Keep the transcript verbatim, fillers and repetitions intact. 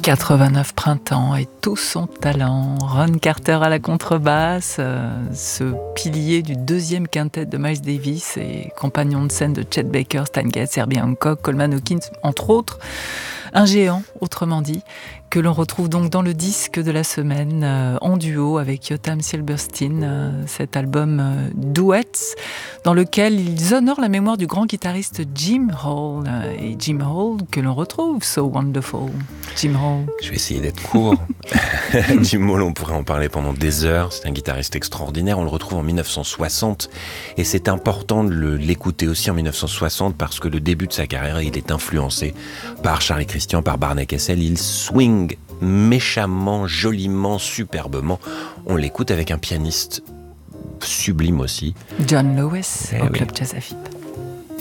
quatre-vingt-neuf printemps et tout son talent. Ron Carter à la contrebasse, euh, ce pilier du deuxième quintet de Miles Davis et compagnon de scène de Chet Baker, Stan Getz, Herbie Hancock, Coleman Hawkins, entre autres. Un géant, autrement dit, que l'on retrouve donc dans le disque de la semaine, euh, en duo avec Yotam Silverstein, euh, cet album euh, Duets, dans lequel ils honorent la mémoire du grand guitariste Jim Hall. Euh, et Jim Hall, que l'on retrouve, So Wonderful. Jim Hall. Je vais essayer d'être court. Jim Hall, on pourrait en parler pendant des heures. C'est un guitariste extraordinaire. On le retrouve en dix-neuf cent soixante. Et c'est important de le, l'écouter aussi en dix-neuf cent soixante parce que le début de sa carrière, il est influencé par Charlie Christian, par Barney Kessel. Il swing méchamment, joliment, superbement. On l'écoute avec un pianiste sublime aussi. John Lewis, eh au oui. Club Jazz Afib.